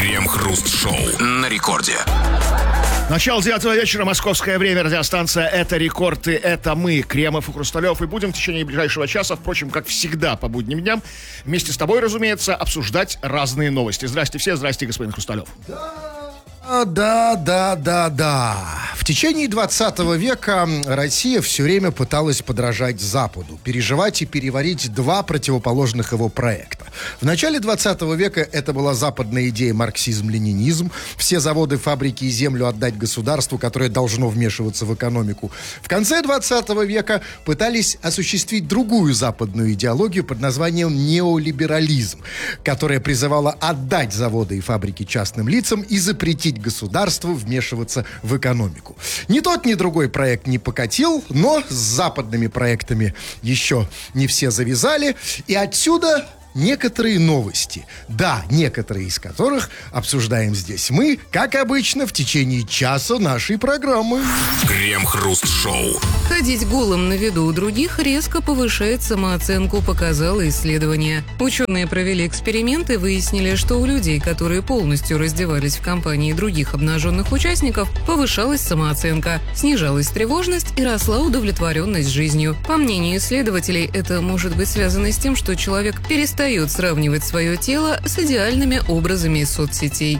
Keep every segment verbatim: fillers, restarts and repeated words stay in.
Крем-хруст-шоу на рекорде. Начало девятого вечера, московское время, радиостанция «Это рекорд» и это мы, Кремов и Хрусталев. И будем в течение ближайшего часа, впрочем, как всегда по будним дням, вместе с тобой, разумеется, обсуждать разные новости. Здрасте все, здрасте, господин Хрусталев. Да, да, да, да. В течение двадцатого века Россия все время пыталась подражать Западу, переживать и переварить два противоположных его проекта. В начале двадцатого века это была западная идея марксизм-ленинизм, все заводы, фабрики и землю отдать государству, которое должно вмешиваться в экономику. В конце двадцатого века пытались осуществить другую западную идеологию под названием неолиберализм, которая призывала отдать заводы и фабрики частным лицам и запретить государству вмешиваться в экономику. Ни тот, ни другой проект не покатил, но с западными проектами еще не все завязали, и отсюда некоторые новости. Да, некоторые из которых обсуждаем здесь мы, как обычно, в течение часа нашей программы. Крем-хруст-шоу. Ходить голым на виду у других резко повышает самооценку, показало исследование. Ученые провели эксперимент и выяснили, что у людей, которые полностью раздевались в компании других обнаженных участников, повышалась самооценка, снижалась тревожность и росла удовлетворенность жизнью. По мнению исследователей, это может быть связано с тем, что человек перестает сравнивать свое тело с идеальными образами из соцсетей.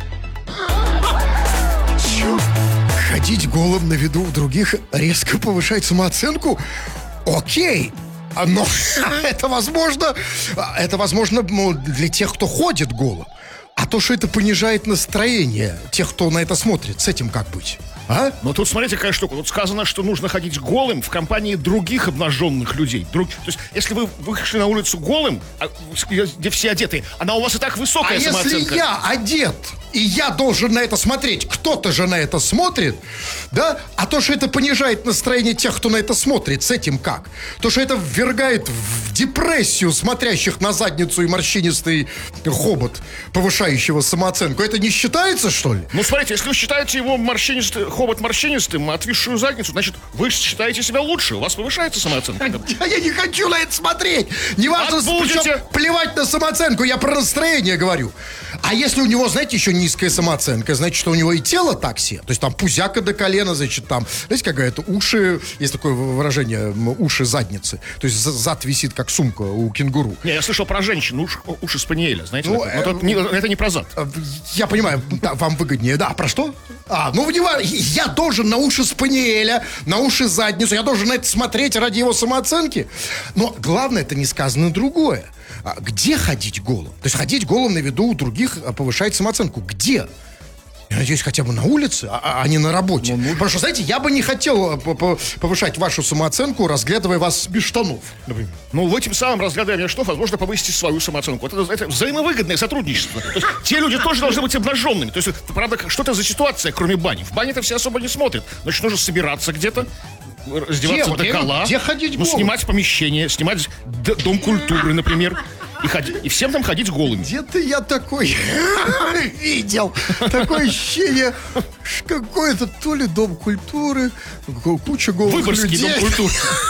Чё? Ходить голым на виду у других резко повышает самооценку? Окей. Но это возможно, это возможно для тех, кто ходит голым. А то, что это понижает настроение тех, кто на это смотрит, с этим как быть? А? Но тут смотрите, какая штука. Тут сказано, что нужно ходить голым в компании других обнаженных людей. Друг... То есть, если вы вышли на улицу голым, где все одеты, она у вас и так высокая а самооценка. А если я одет, и я должен на это смотреть, кто-то же на это смотрит, да? А то, что это понижает настроение тех, кто на это смотрит, с этим как? То, что это ввергает в депрессию смотрящих на задницу и морщинистый хобот, повышающего самооценку, это не считается, что ли? Ну, смотрите, если вы считаете его морщинистый хобот морщинистым, отвисшую задницу, значит, вы считаете себя лучше, у вас повышается самооценка. Я, я не хочу на это смотреть. Не важно, причем плевать на самооценку, я про настроение говорю. А если у него, знаете, еще низкая самооценка, значит, что у него и тело такси. То есть там пузяка до колена, значит, там, знаете, как говорят, уши, есть такое выражение, уши задницы. То есть зад висит, как сумка у кенгуру. Не, я слышал про женщин, уши, уши спаниеля, знаете, ну, это, но не, это не про зад. Я понимаю, да, вам выгоднее. Да, про что? А, ну, не важно, я должен на уши спаниеля, на уши задницу, я должен на это смотреть ради его самооценки. Но главное, это не сказано другое. А где ходить голым? То есть ходить голым на виду у других повышает самооценку. Где? Я надеюсь, хотя бы на улице, а, а не на работе. Ну, ну... Потому что, знаете, я бы не хотел повышать вашу самооценку, разглядывая вас без штанов, например. Ну, вы тем самым, разглядывая меня штанов, возможно, повысите свою самооценку. Это, это взаимовыгодное сотрудничество. То есть, те люди тоже должны быть обнаженными. То есть, правда, что это за ситуация, кроме бани? В бане-то все особо не смотрят. Значит, нужно собираться где-то, раздеваться где, до кола. Где ходить голым? Ну, снимать помещение, снимать д- дом культуры, например. И, ходи, и всем там ходить голыми. Где-то я такой видел. Такое ощущение, какой-то то ли дом культуры, куча голых Выборгский людей. дом культуры.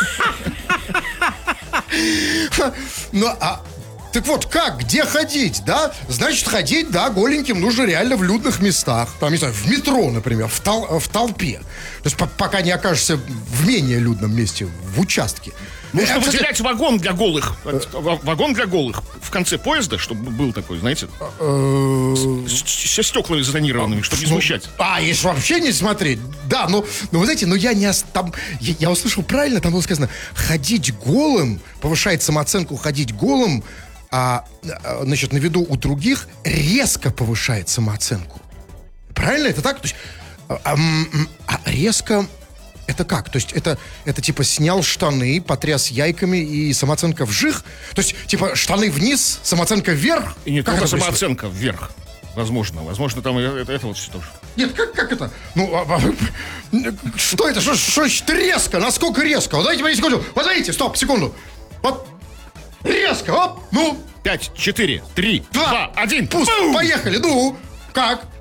Ну, а... Так вот, как? Где ходить, да? Значит, ходить, да, голеньким нужно реально в людных местах. Там, не знаю, в метро, например, в, тол- в толпе. То есть, по- пока не окажешься в менее людном месте, в участке. Нужно выделять вагон для голых. Вагон для голых в конце поезда, чтобы был такой, знаете, со стеклами затонированными, чтобы не смущать. А, если вообще не смотреть. Да, ну, ну вы знаете, ну я не... Там, я, я услышал правильно, там было сказано, ходить голым, повышает самооценку, ходить голым, а, значит, на виду у других резко повышает самооценку. Правильно это так? То есть, а, а, а резко... Это как? То есть это, это типа снял штаны, потряс яйками и самооценка вжих? То есть типа штаны вниз, самооценка вверх? И не как только самооценка вверх. Возможно. Возможно, там это, это вот все тоже. Нет, как, как это? Ну, а, а, что это? Что, что значит резко? Насколько резко? Вот давайте, смотрите, секунду. Вот смотрите, стоп, секунду. Вот резко, оп, ну. Пять, четыре, три, два, один. Пуск, поехали, ну. Как?